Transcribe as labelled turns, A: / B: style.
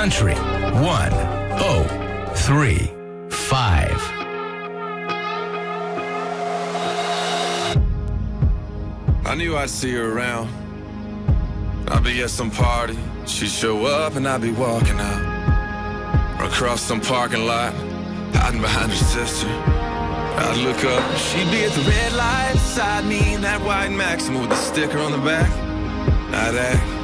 A: country. 1035.
B: I knew I'd see her around. I'd be at some party, she'd show up and I'd be walking out. Or across some parking lot, hiding behind her sister. I'd look up, she'd be at the red light beside me in that white Maxima with the sticker on the back. I'd act